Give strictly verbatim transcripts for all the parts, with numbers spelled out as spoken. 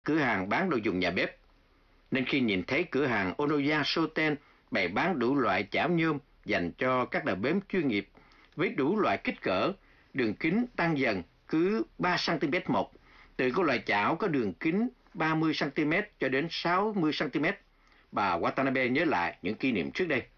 cửa hàng bán đồ dùng nhà bếp. Nên khi nhìn thấy cửa hàng Onoya Shoten bày bán đủ loại chảo nhôm dành cho các đầu bếp chuyên nghiệp với đủ loại kích cỡ, đường kính tăng dần cứ ba xăng-ti-mét một, từ các loại chảo có đường kính ba mươi xăng-ti-mét cho đến sáu mươi xăng-ti-mét. Bà Watanabe nhớ lại những kỷ niệm trước đây.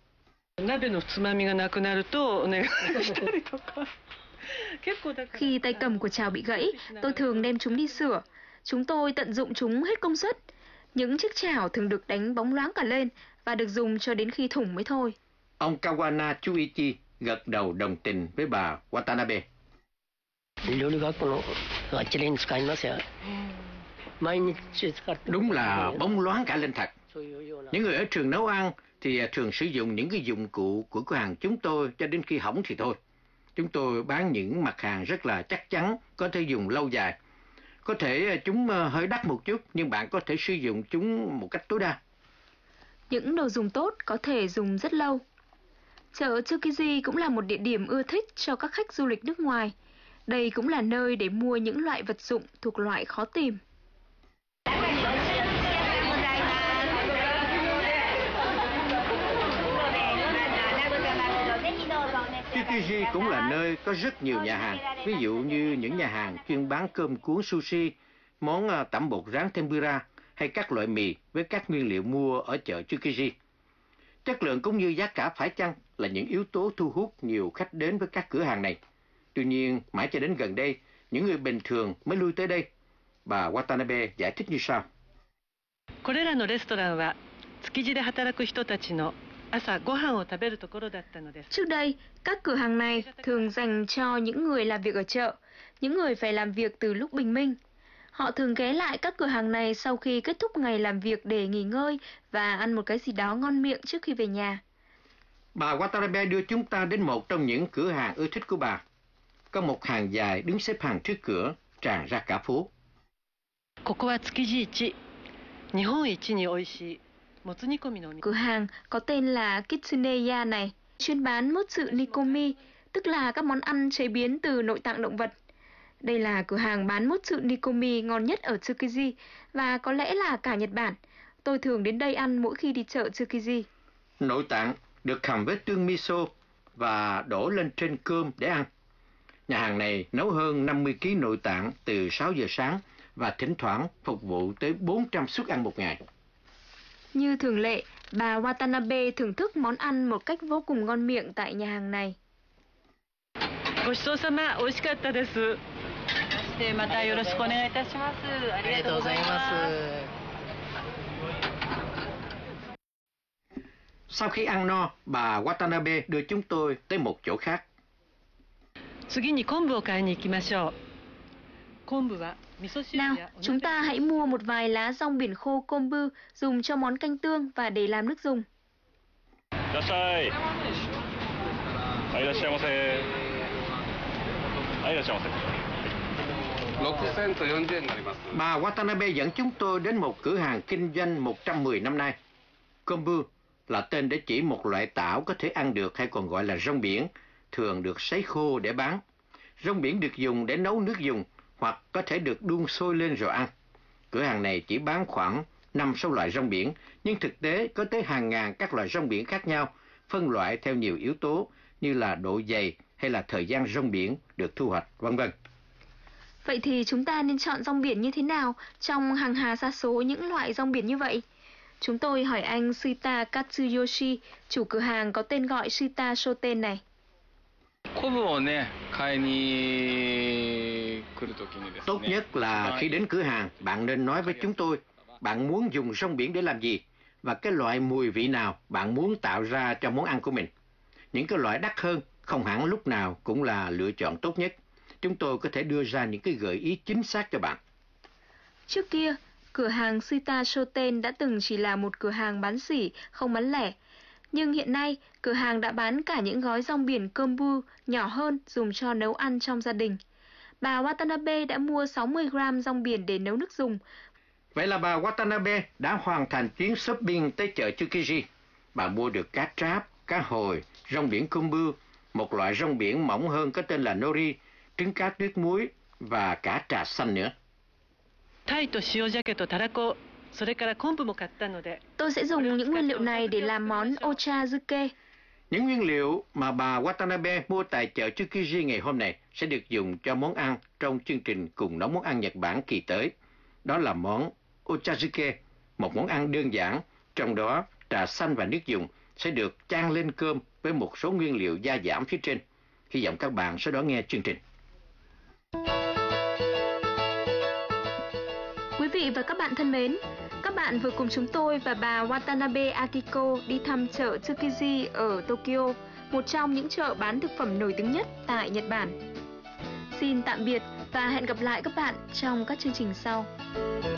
Khi tay cầm của chảo bị gãy, tôi thường đem chúng đi sửa. Chúng tôi tận dụng chúng hết công suất. Những chiếc chảo thường được đánh bóng loáng cả lên và được dùng cho đến khi thủng mới thôi. Ông Kawana Chuichi gật đầu đồng tình với bà Watanabe. Đúng là bóng loáng cả lên thật. Những người ở trường nấu ăn thì thường sử dụng những cái dụng cụ của cửa hàng chúng tôi cho đến khi hỏng thì thôi. Chúng tôi bán những mặt hàng rất là chắc chắn, có thể dùng lâu dài. Có thể chúng hơi đắt một chút, nhưng bạn có thể sử dụng chúng một cách tối đa. Những đồ dùng tốt có thể dùng rất lâu. Chợ Tsukiji cũng là một địa điểm ưa thích cho các khách du lịch nước ngoài. Đây cũng là nơi để mua những loại vật dụng thuộc loại khó tìm. Tsukiji cũng là nơi có rất nhiều nhà hàng, ví dụ như những nhà hàng chuyên bán cơm cuốn sushi, món tẩm bột rán tempura hay các loại mì với các nguyên liệu mua ở chợ Tsukiji. Chất lượng cũng như giá cả phải chăng là những yếu tố thu hút nhiều khách đến với các cửa hàng này. Tuy nhiên, mãi cho đến gần đây, những người bình thường mới lui tới đây. Bà Watanabe giải thích như sau. Trước đây, các cửa hàng này thường dành cho những người làm việc ở chợ, những người phải làm việc từ lúc bình minh. Họ thường ghé lại các cửa hàng này sau khi kết thúc ngày làm việc để nghỉ ngơi và ăn một cái gì đó ngon miệng trước khi về nhà. Bà Watanabe đưa chúng ta đến một trong những cửa hàng ưa thích của bà. Có một hàng dài đứng xếp hàng trước cửa, tràn ra cả phố. Cửa hàng có tên là Kitsuneya này, chuyên bán motsu nikomi, tức là các món ăn chế biến từ nội tạng động vật. Đây là cửa hàng bán motsu nikomi ngon nhất ở Tsukiji và có lẽ là cả Nhật Bản. Tôi thường đến đây ăn mỗi khi đi chợ Tsukiji. Nội tạng được hầm với tương miso và đổ lên trên cơm để ăn. Nhà hàng này nấu hơn năm mươi ki lô gam nội tạng từ sáu giờ sáng và thỉnh thoảng phục vụ tới bốn trăm suất ăn một ngày. Như thường lệ, bà Watanabe thưởng thức món ăn một cách vô cùng ngon miệng tại nhà hàng này. Sau khi ăn no, bà Watanabe đưa chúng tôi tới một chỗ khác. Nào, chúng ta hãy mua một vài lá rong biển khô kombu dùng cho món canh tương và để làm nước dùng. Bà Watanabe dẫn chúng tôi đến một cửa hàng kinh doanh một trăm mười năm nay. Kombu là tên để chỉ một loại tảo có thể ăn được hay còn gọi là rong biển, thường được sấy khô để bán. Rong biển được dùng để nấu nước dùng hoặc có thể được đun sôi lên rồi ăn. Cửa hàng này chỉ bán khoảng năm sáu loại rong biển, nhưng thực tế có tới hàng ngàn các loại rong biển khác nhau, phân loại theo nhiều yếu tố như là độ dày hay là thời gian rong biển được thu hoạch, vân vân. Vậy thì chúng ta nên chọn rong biển như thế nào trong hàng hà sa số những loại rong biển như vậy? Chúng tôi hỏi anh Shita Katsuyoshi, chủ cửa hàng có tên gọi Shita Shoten này. Tốt nhất là khi đến cửa hàng, bạn nên nói với chúng tôi bạn muốn dùng rong biển để làm gì và cái loại mùi vị nào bạn muốn tạo ra cho món ăn của mình. Những cái loại đắt hơn không hẳn lúc nào cũng là lựa chọn tốt nhất. Chúng tôi có thể đưa ra những cái gợi ý chính xác cho bạn. Trước kia, cửa hàng Shita Shoten đã từng chỉ là một cửa hàng bán sỉ, không bán lẻ. Nhưng hiện nay, cửa hàng đã bán cả những gói rong biển kombu nhỏ hơn dùng cho nấu ăn trong gia đình. Bà Watanabe đã mua sáu mươi gam rong biển để nấu nước dùng. Vậy là bà Watanabe đã hoàn thành chuyến shopping tới chợ Tsukiji. Bà mua được cá tráp, cá hồi, rong biển kombu, một loại rong biển mỏng hơn có tên là nori, trứng cá tuyết muối và cả trà xanh nữa. Tôi sẽ dùng những nguyên liệu này để làm món ochazuke. Những nguyên liệu mà bà Watanabe mua tại chợ Tsukiji ngày hôm nay sẽ được dùng cho món ăn trong chương trình cùng nấu món ăn Nhật Bản kỳ tới. Đó là món ochazuke, một món ăn đơn giản, trong đó trà xanh và nước dùng sẽ được chan lên cơm với một số nguyên liệu gia giảm phía trên. Hy vọng các bạn sẽ đón nghe chương trình. Quý vị và các bạn thân mến, các bạn vừa cùng chúng tôi và bà Watanabe Akiko đi thăm chợ Tsukiji ở Tokyo, một trong những chợ bán thực phẩm nổi tiếng nhất tại Nhật Bản. Xin tạm biệt và hẹn gặp lại các bạn trong các chương trình sau.